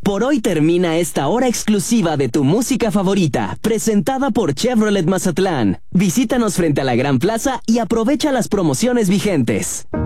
Por hoy termina esta hora exclusiva de tu música favorita, presentada por Chevrolet Mazatlán. Visítanos frente a la Gran Plaza y aprovecha las promociones vigentes.